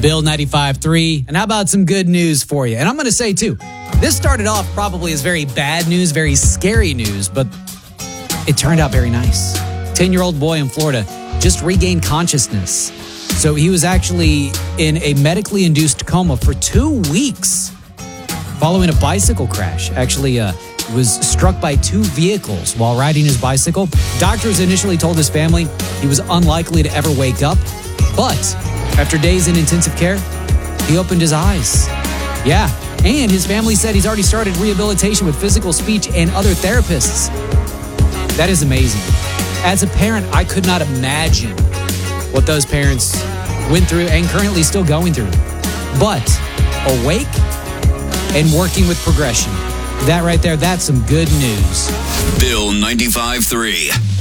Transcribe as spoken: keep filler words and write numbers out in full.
Bill ninety-five three. And how about some good news for you? And I'm going to say, too, this started off probably as very bad news, very scary news, but it turned out very nice. ten-year-old boy in Florida just regained consciousness. So he was actually in a medically induced coma for two weeks following a bicycle crash. Actually, uh, was struck by two vehicles while riding his bicycle. Doctors initially told his family he was unlikely to ever wake up, but after days in intensive care, he opened his eyes. Yeah, and his family said he's already started rehabilitation with physical, speech, and other therapists. That is amazing. As a parent, I could not imagine what those parents went through and currently still going through. But awake and working with progression. That right there, that's some good news. Bill ninety-five three.